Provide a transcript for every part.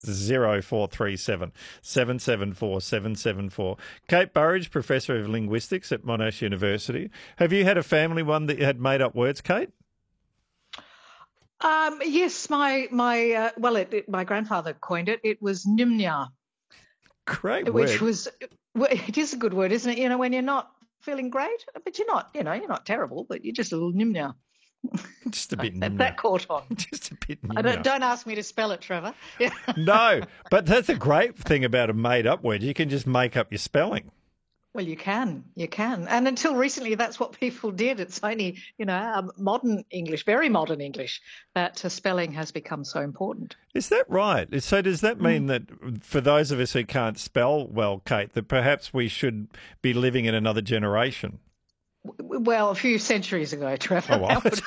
0437 774 774. Kate Burridge, Professor of Linguistics at Monash University. Have you had a family one that you had made up words, Kate? Yes, my grandfather coined it. It was Nimnya. Great word. Which was, it is a good word, isn't it? You know, when you're not feeling great, but you're not terrible, but you're just a little Nimnya. Just a bit nimnya. That caught on. Just a bit nimnya. Don't ask me to spell it, Trevor. Yeah. No, but that's a great thing about a made-up word. You can just make up your spelling. Well, you can. And until recently, that's what people did. It's only, modern English, very modern English, that spelling has become so important. Is that right? So does that mean that for those of us who can't spell well, Kate, that perhaps we should be living in another generation? Well, a few centuries ago, Trevor. Oh, what?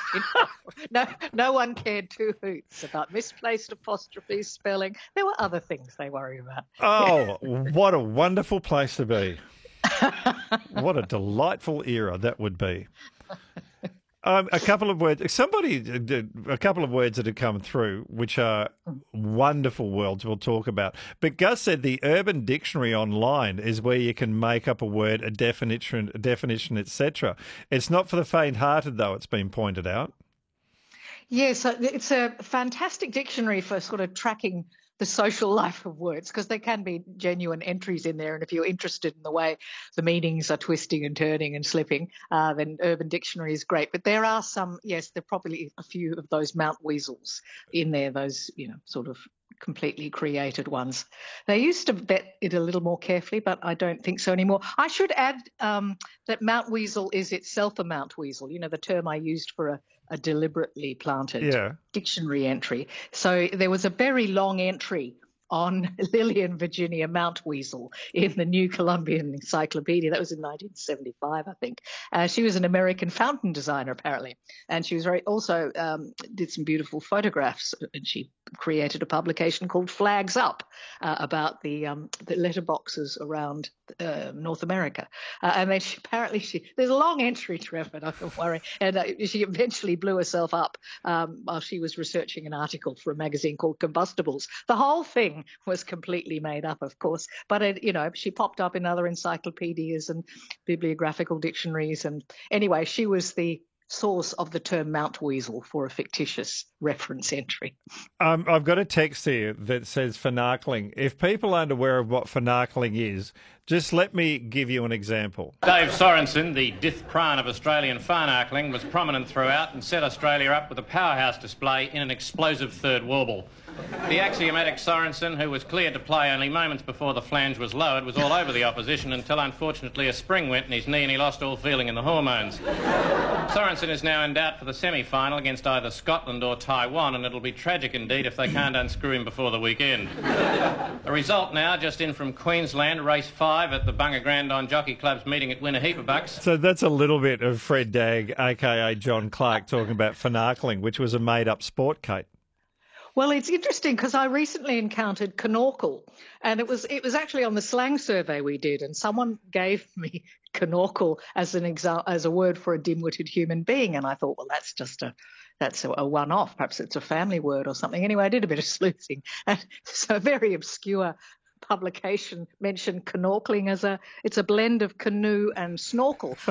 No one cared two hoots about misplaced apostrophes, spelling. There were other things they worried about. Oh, what a wonderful place to be. What a delightful era that would be. A couple of words that have come through, which are wonderful words we'll talk about. But Gus said the Urban Dictionary online is where you can make up a word, a definition, etc. It's not for the faint-hearted, though, it's been pointed out. Yes, it's a fantastic dictionary for sort of tracking the social life of words, because there can be genuine entries in there. And if you're interested in the way the meanings are twisting and turning and slipping, then Urban Dictionary is great. But there are there are probably a few of those Mount Weasels in there, those, sort of completely created ones. They used to vet it a little more carefully, but I don't think so anymore. I should add that Mount Weasel is itself a Mount Weasel, the term I used for a deliberately planted dictionary entry. So there was a very long entry on Lillian Virginia Mount Weasel in the New Columbian Encyclopedia. That was in 1975, I think. She was an American fountain designer, apparently, and she was also did some beautiful photographs, and she created a publication called Flags Up about the letterboxes around North America. And then there's a long entry, Trevor, don't worry, and she eventually blew herself up while she was researching an article for a magazine called Combustibles. The whole thing was completely made up, of course, but she popped up in other encyclopedias and bibliographical dictionaries, and anyway, she was the source of the term Mount Weasel for a fictitious reference entry. I've got a text here that says finagling. If people aren't aware of what finagling is, just let me give you an example. Dave Sorensen, the Dith Pran of Australian finagling, was prominent throughout and set Australia up with a powerhouse display in an explosive third warble. The axiomatic Sorensen, who was cleared to play only moments before the flange was lowered, was all over the opposition until, unfortunately, a spring went in his knee and he lost all feeling in the hormones. Sorensen is now in doubt for the semi-final against either Scotland or Taiwan, and it'll be tragic indeed if they can't unscrew him before the weekend. The result now, just in from Queensland, race 5 at the Bunga Grandon Jockey Club's meeting at Winnaheepa. So that's a little bit of Fred Dagg, a.k.a. John Clark, talking about finagling, which was a made-up sport, Kate. Well, it's interesting because I recently encountered canorcle, and it was actually on the slang survey we did, and someone gave me canorcle as a word for a dim-witted human being, and I thought, well, that's a one-off. Perhaps it's a family word or something. Anyway, I did a bit of sleuthing, and so a very obscure publication mentioned canorcling it's a blend of canoe and snorkel.